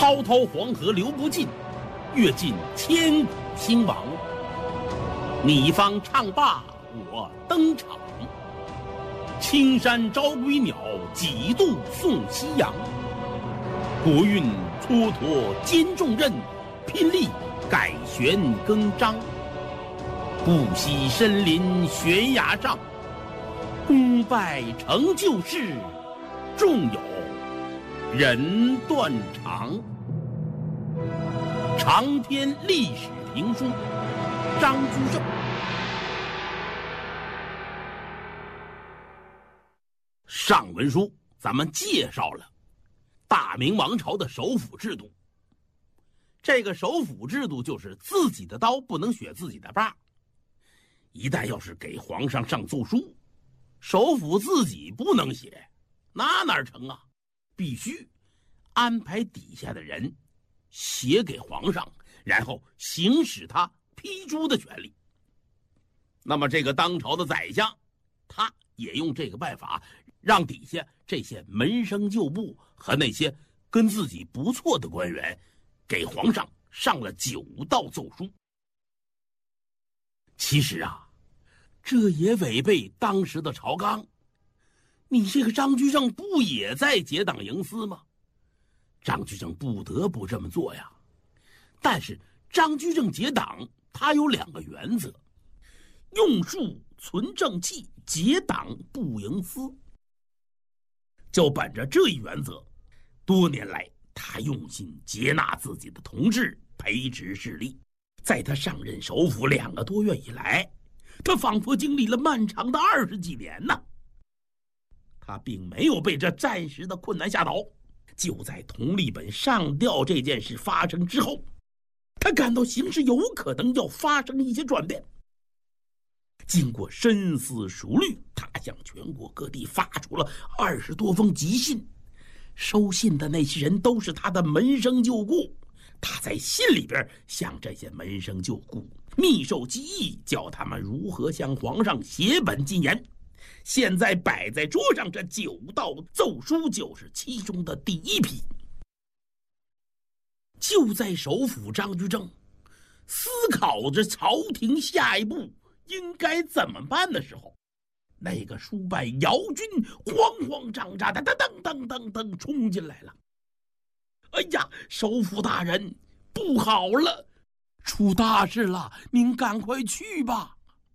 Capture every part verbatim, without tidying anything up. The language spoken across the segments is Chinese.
滔滔黄河流不尽，阅尽千古兴亡。你方唱罢我登场，青山招归鸟，几度送夕阳。国运蹉跎兼重任，拼力改弦更张。不惜身临悬崖上，功败成就事，纵有人断肠。长篇历史评书，张居正。上文书咱们介绍了大明王朝的首辅制度。这个首辅制度就是自己的刀不能选自己的把，一旦要是给皇上上奏书，首辅自己不能写，那哪成啊？必须安排底下的人写给皇上，然后行使他批诸的权利。那么这个当朝的宰相，他也用这个办法，让底下这些门生旧部和那些跟自己不错的官员给皇上上了九道奏书。其实啊，这也违背当时的朝纲。你这个张居正不也在结党营私吗？张居正不得不这么做呀。但是张居正结党，他有两个原则：用术存正气，结党不营私。就本着这一原则，多年来他用心接纳自己的同志，培植势力。在他上任首辅两个多月以来，他仿佛经历了漫长的二十几年呢。他并没有被这暂时的困难吓倒。就在佟立本上吊这件事发生之后，他感到形势有可能要发生一些转变。经过深思熟虑，他向全国各地发出了二十多封急信，收信的那些人都是他的门生旧故。他在信里边向这些门生旧故密授机议，教他们如何向皇上写本进言。现在摆在桌上这九道奏书就是其中的第一批。就在首辅张居正思考着朝廷下一步应该怎么办的时候，那个书办姚军慌慌张张的噔噔噔噔冲进来了。哎呀，首辅大人，不好了，出大事了，您赶快去吧。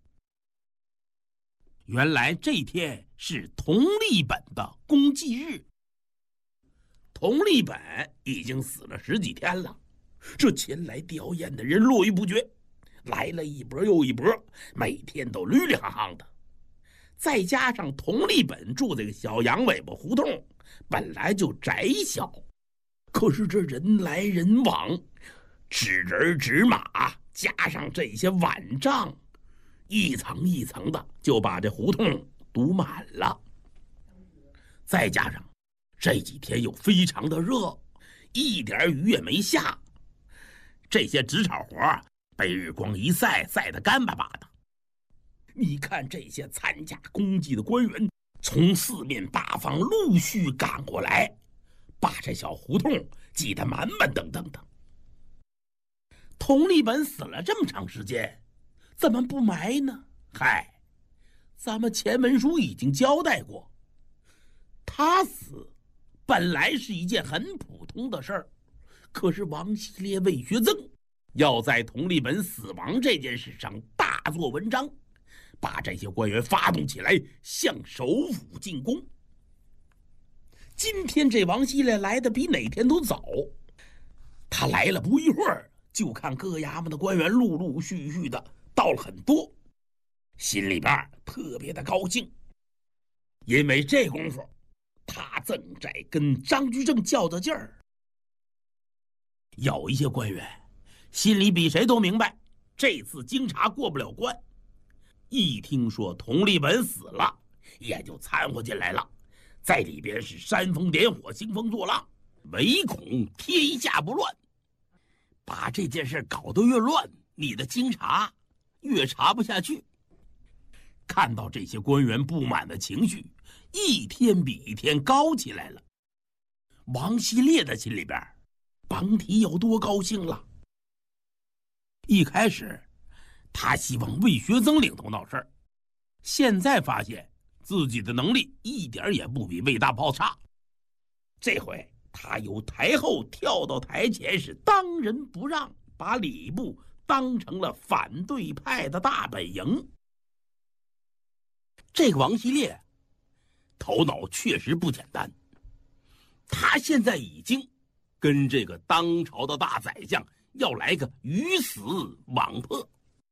原来这天是佟立本的公祭日。佟立本已经死了十几天了，这前来吊唁的人络绎不绝，来了一波又一波，每天都绿绿行行的。再加上佟立本住这个小羊尾巴胡同，本来就窄小，可是这人来人往，纸人纸马，加上这些碗账，一层一层的就把这胡同堵满了。再加上这几天又非常的热，一点雨也没下，这些纸炒活被日光一晒，晒得干巴巴的。你看这些参加公祭的官员从四面八方陆续赶过来，把这小胡同挤得满满登登的。佟立本死了这么长时间，怎么不埋呢？嗨，咱们前文书已经交代过，他死本来是一件很普通的事儿，可是王希烈、魏学增要在佟立本死亡这件事上大做文章，把这些官员发动起来，向首辅进攻。今天这王希烈来的比哪天都早，他来了不一会儿，就看各衙门的官员陆陆续续的到了很多，心里边特别的高兴，因为这功夫他正在跟张居正较着劲儿。有一些官员心里比谁都明白，这次京察过不了关，一听说佟立本死了，也就掺和进来了，在里边是煽风点火，兴风作浪，唯恐天下不乱。把这件事搞得越乱，你的京察越查不下去。看到这些官员不满的情绪一天比一天高起来了，王希烈的心里边甭提有多高兴了。一开始他希望魏学增领头闹事儿，现在发现自己的能力一点也不比魏大炮差。这回他由台后跳到台前，是当仁不让，把礼部当成了反对派的大本营。这个王希烈头脑确实不简单，他现在已经跟这个当朝的大宰相要来个鱼死网破。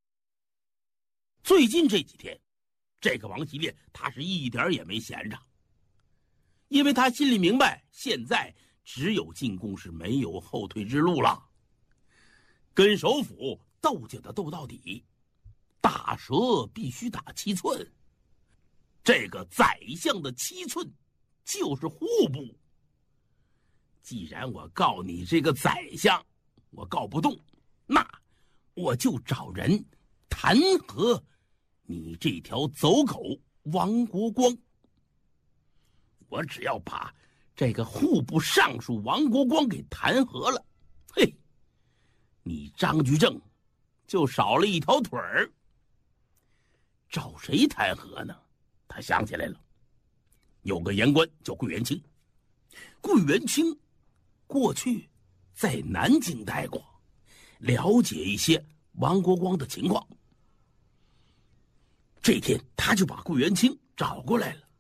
最近这几天，这个王希烈他是一点也没闲着，因为他心里明白，现在只有进攻，是没有后退之路了。跟首府斗劲的斗到底，打蛇必须打七寸。这个宰相的七寸就是户部。既然我告你这个宰相我告不动，那我就找人弹劾你这条走狗王国光。我只要把这个户部尚书王国光给弹劾了，嘿，你张居正就少了一条腿儿。找谁弹劾呢？他想起来了，有个言官叫桂元清。桂元清过去在南京待过，了解一些王国光的情况。这天他就把桂元清找过来了。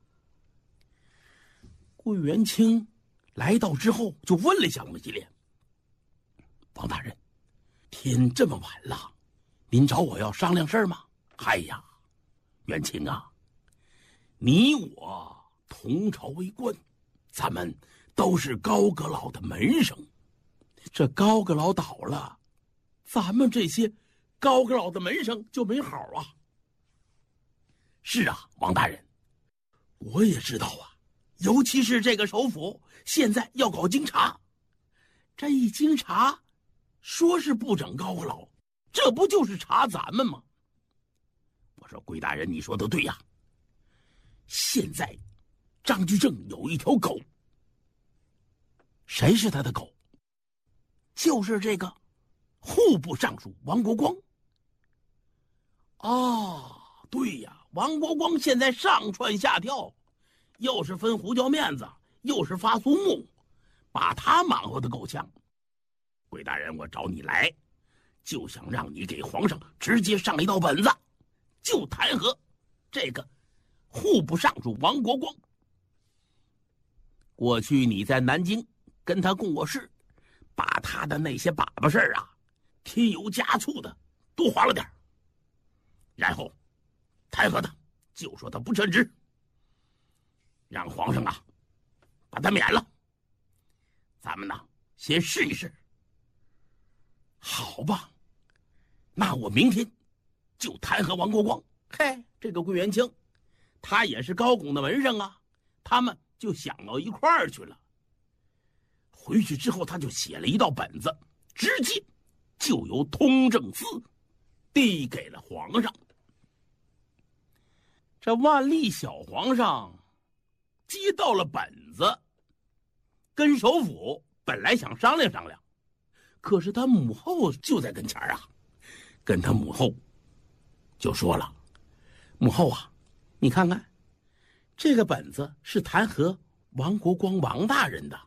桂元清来到之后，就问了一下王希烈：“王大人，天这么晚了，您找我要商量事儿吗？”“哎呀，元清啊，你我同朝为官，咱们都是高阁老的门生。这高阁老倒了，咱们这些高阁老的门生就没好啊。”“是啊，王大人，我也知道啊。尤其是这个首府现在要搞京察，这一京察，说是不整高阁老，这不就是查咱们吗？”我说：“桂大人，你说的对呀。现在张居正有一条狗。谁是他的狗？就是这个户部尚书王国光。哦，对呀，王国光现在上蹿下跳，又是分胡椒面子，又是发苏木，把他忙活的够呛。桂大人，我找你来，就想让你给皇上直接上一道本子，就弹劾这个户部尚书王国光。过去你在南京跟他共过事，把他的那些粑粑事儿啊，添油加醋的多划了点，然后弹劾他，就说他不称职，让皇上啊把他免了。咱们呢先试一试。”“好吧，那我明天就弹劾王国光。”嘿，这个桂元清他也是高拱的门生啊，他们就想到一块儿去了。回去之后他就写了一道本子，直接就由通政司递给了皇上。这万历小皇上接到了本子，跟首府本来想商量商量，可是他母后就在跟前啊，跟他母后就说了：“母后啊，你看看，这个本子是弹劾王国光王大人的。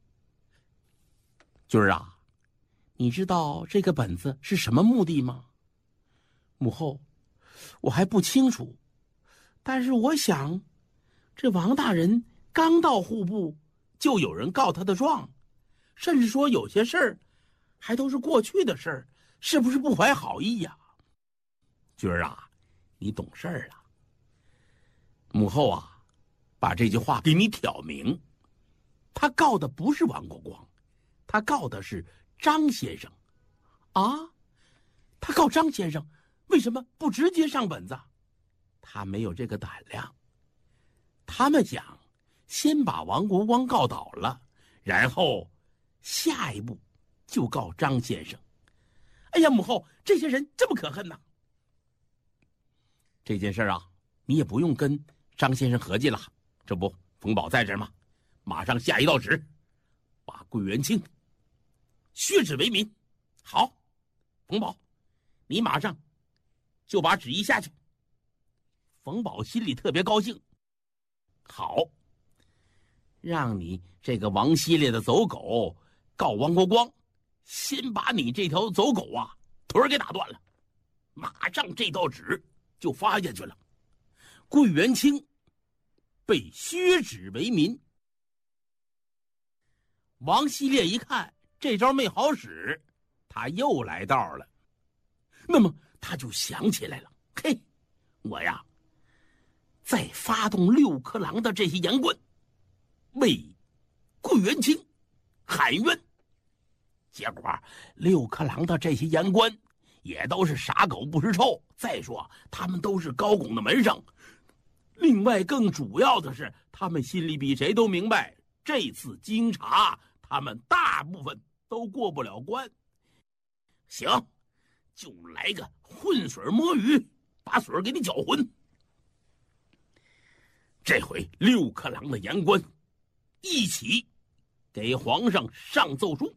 军儿啊，你知道这个本子是什么目的吗？”“母后，我还不清楚，但是我想，这王大人刚到户部，就有人告他的状，甚至说有些事儿还都是过去的事儿，是不是不怀好意呀？”“军儿啊，你懂事儿了。母后啊，把这句话给你挑明，他告的不是王国光，他告的是张先生。”“啊，他告张先生，为什么不直接上本子？”“他没有这个胆量。他们想先把王国光告倒了，然后下一步就告张先生。”“哎呀，母后，这些人这么可恨呐！”“这件事啊，你也不用跟张先生合计了，这不冯保在这儿吗？马上下一道旨，把桂元清削纸为民。好，冯保，你马上就把旨意下去。冯保心里特别高兴。好，让你这个王希烈的走狗告王国光，先把你这条走狗啊腿儿给打断了。马上这道旨就发下去了。桂元清被削纸为民。王希烈一看这招没好使，他又来道了。那么他就想起来了，嘿，我呀再发动六颗郎的这些言官为桂元清喊冤，结果六颗郎的这些言官也都是傻狗不识臭。再说他们都是高拱的门生，另外更主要的是他们心里比谁都明白，这次经查他们大部分都过不了关。行，就来个浑水摸鱼，把水给你搅浑。这回六颗郎的言官一起给皇上上奏书。